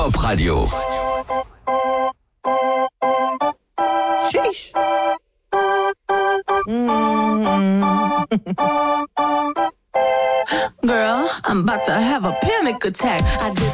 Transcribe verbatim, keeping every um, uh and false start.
Pop Radio. Sheesh. Mm. Girl, I'm about to have a panic attack. I did